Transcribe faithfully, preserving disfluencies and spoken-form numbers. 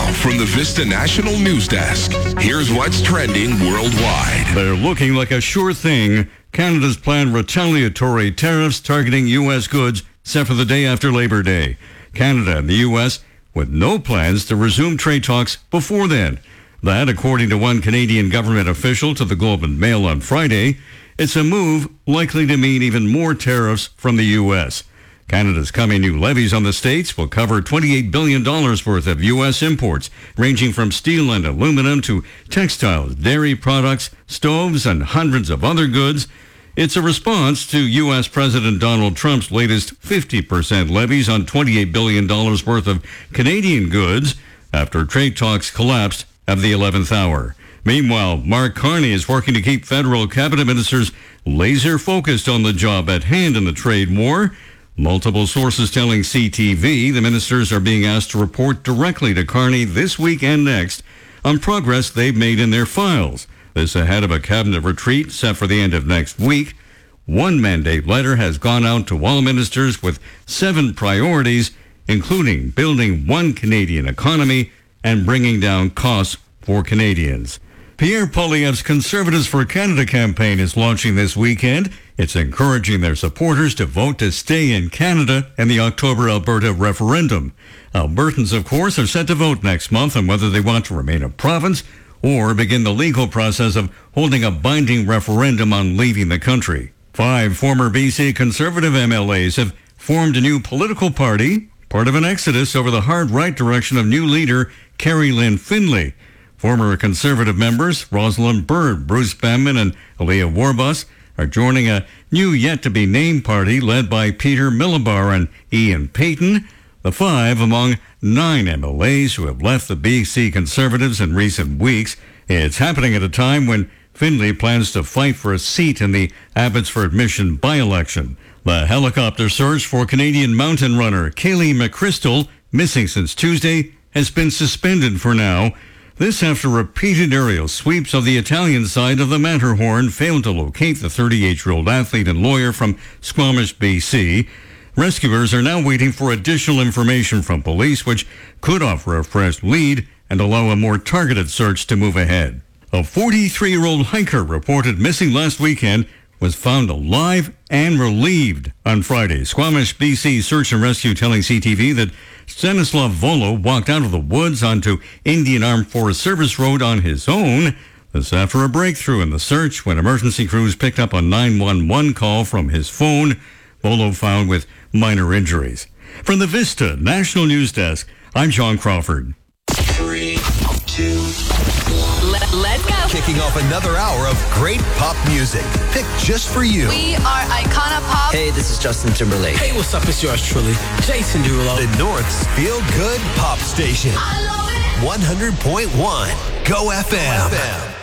Now, from the Vista National News Desk, here's what's trending worldwide. They're looking like a sure thing. Canada's planned retaliatory tariffs targeting U S goods set for the day after Labor Day. Canada and the U S with no plans to resume trade talks before then. That, according to one Canadian government official to the Globe and Mail on Friday, it's a move likely to mean even more tariffs from the U S. Canada's coming new levies on the states will cover twenty-eight billion dollars worth of U S imports, ranging from steel and aluminum to textiles, dairy products, stoves, and hundreds of other goods. It's a response to U S. President Donald Trump's latest fifty percent levies on twenty-eight billion dollars worth of Canadian goods after trade talks collapsed at the eleventh hour. Meanwhile, Mark Carney is working to keep federal cabinet ministers laser focused on the job at hand in the trade war. Multiple sources telling C T V the ministers are being asked to report directly to Carney this week and next on progress they've made in their files. This ahead of a cabinet retreat set for the end of next week. One mandate letter has gone out to all ministers with seven priorities, including building one Canadian economy and bringing down costs for Canadians. Pierre Poilievre's Conservatives for Canada campaign is launching this weekend. It's encouraging their supporters to vote to stay in Canada in the October Alberta referendum. Albertans, of course, are set to vote next month on whether they want to remain a province or begin the legal process of holding a binding referendum on leaving the country. Five former B C Conservative M L As have formed a new political party, part of an exodus over the hard right direction of new leader Kerry Lynn Findlay. Former Conservative members Rosalind Bird, Bruce Banman, and Aaliyah Warbus are joining a new yet-to-be-named party led by Peter Millibar and Ian Payton, the five among nine M L As who have left the B C Conservatives in recent weeks. It's happening at a time when Findlay plans to fight for a seat in the Abbotsford Mission by-election. The helicopter search for Canadian mountain runner Kaylee McChrystal, missing since Tuesday, has been suspended for now. This after repeated aerial sweeps of the Italian side of the Matterhorn failed to locate the thirty-eight-year-old athlete and lawyer from Squamish, B C. Rescuers are now waiting for additional information from police, which could offer a fresh lead and allow a more targeted search to move ahead. A forty-three-year-old hiker reported missing last weekend was found alive and relieved on Friday. Squamish, B C Search and Rescue telling C T V that Stanislav Volo walked out of the woods onto Indian Armed Forces Service Road on his own. This after a breakthrough in the search when emergency crews picked up a nine one one call from his phone. Volo found with minor injuries. From the Vista National News Desk, I'm John Crawford. Three, two, Let, let's go. kicking off another hour of great pop music, picked just for you. We are Icona Pop. Hey, this is Justin Timberlake. Hey, what's up? It's yours truly, Jason Derulo. The North's Feel Good Pop Station. I love it. one hundred point one Go F M.